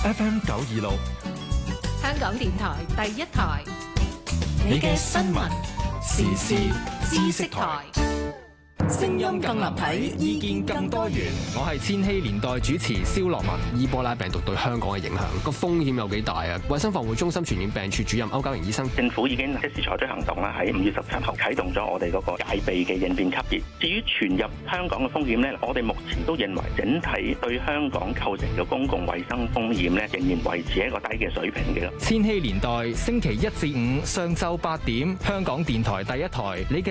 FM 926， 香港電台第一台， 你嘅新聞時事知識台。 聲音更立體，意見更多元。 我係千禧年代主持蕭樂文。伊波拉病毒對香港嘅影響，個風險有幾大啊？衛生防護中心傳染病處主任歐家榮醫生， 政府已經即時採取行動啦，喺5月17號啟動咗我哋嗰個戒備嘅應變級別。至於傳入香港嘅風險呢，我哋目前都認為整體對香港構成嘅公共衛生風險呢，仍然維持喺一個低嘅水平嘅。 千禧年代星期1至5上晝8點，香港電台第一台，你嘅